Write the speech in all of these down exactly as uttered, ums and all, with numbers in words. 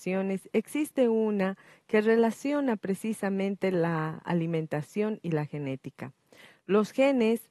investigaciones, existe una que relaciona precisamente la alimentación y la genética. Los genes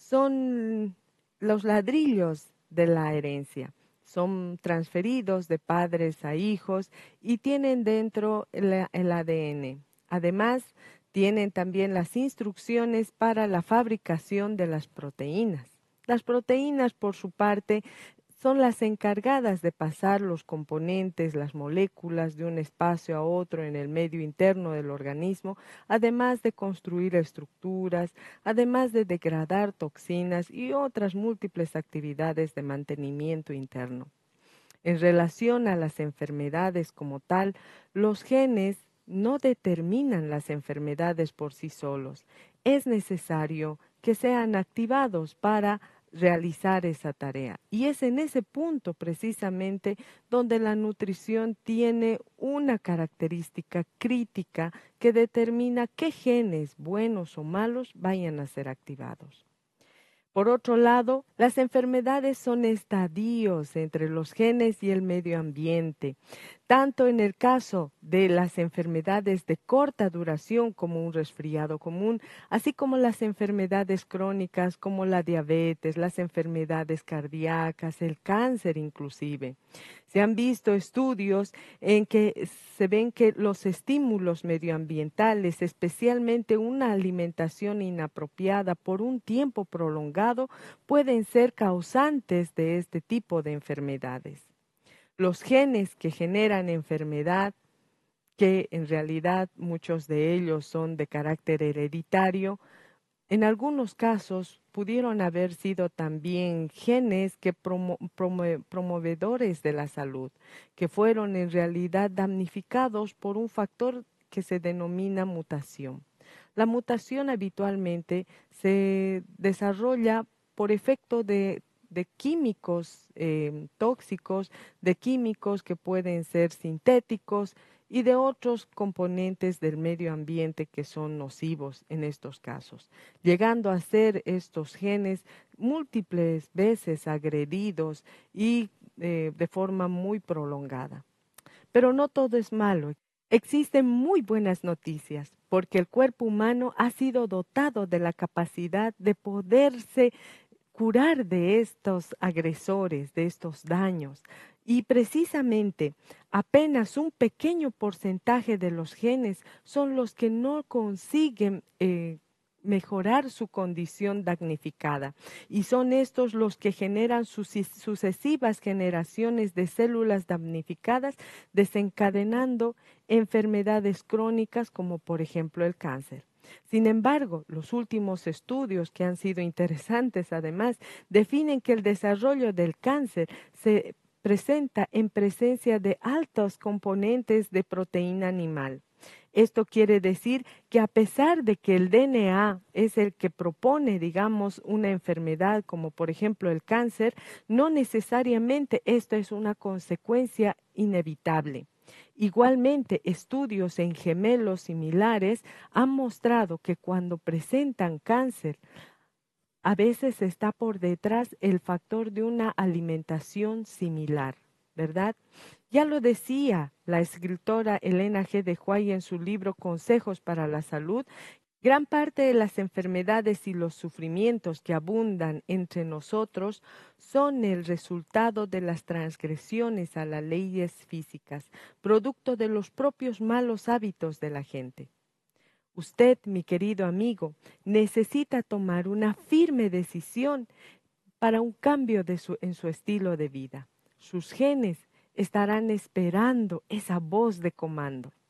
son los ladrillos de la herencia. Son transferidos de padres a hijos y tienen dentro el, el A D N. Además, tienen también las instrucciones para la fabricación de las proteínas. Las proteínas, por su parte, son las encargadas de pasar los componentes, las moléculas de un espacio a otro en el medio interno del organismo, además de construir estructuras, además de degradar toxinas y otras múltiples actividades de mantenimiento interno. En relación a las enfermedades como tal, los genes no determinan las enfermedades por sí solos. Es necesario que sean activados para realizar esa tarea. Y es en ese punto precisamente donde la nutrición tiene una característica crítica que determina qué genes, buenos o malos, vayan a ser activados. Por otro lado, las enfermedades son estadios entre los genes y el medio ambiente, tanto en el caso de las enfermedades de corta duración como un resfriado común, así como las enfermedades crónicas como la diabetes, las enfermedades cardíacas, el cáncer inclusive. Se han visto estudios en que se ven que los estímulos medioambientales, especialmente una alimentación inapropiada por un tiempo prolongado, pueden ser causantes de este tipo de enfermedades. Los genes que generan enfermedad, que en realidad muchos de ellos son de carácter hereditario, en algunos casos pudieron haber sido también genes que promo, promo, promovedores de la salud, que fueron en realidad damnificados por un factor que se denomina mutación. La mutación habitualmente se desarrolla por efecto de, de químicos eh, tóxicos, de químicos que pueden ser sintéticos y de otros componentes del medio ambiente que son nocivos en estos casos, llegando a ser estos genes múltiples veces agredidos y eh, de forma muy prolongada. Pero no todo es malo. Existen muy buenas noticias porque el cuerpo humano ha sido dotado de la capacidad de poderse curar de estos agresores, de estos daños. Y precisamente apenas un pequeño porcentaje de los genes son los que no consiguen eh, mejorar su condición damnificada. Y son estos los que generan sucesivas generaciones de células damnificadas, desencadenando enfermedades crónicas como por ejemplo el cáncer. Sin embargo, los últimos estudios, que han sido interesantes además, definen que el desarrollo del cáncer se presenta en presencia de altos componentes de proteína animal. Esto quiere decir que a pesar de que el D N A es el que propone, digamos, una enfermedad como por ejemplo el cáncer, no necesariamente esto es una consecuencia inevitable. Igualmente, estudios en gemelos similares han mostrado que cuando presentan cáncer, a veces está por detrás el factor de una alimentación similar, ¿verdad? Ya lo decía la escritora Elena G. de White en su libro Consejos para la Salud. Gran parte de las enfermedades y los sufrimientos que abundan entre nosotros son el resultado de las transgresiones a las leyes físicas, producto de los propios malos hábitos de la gente. Usted, mi querido amigo, necesita tomar una firme decisión para un cambio de su, en su estilo de vida. Sus genes estarán esperando esa voz de comando.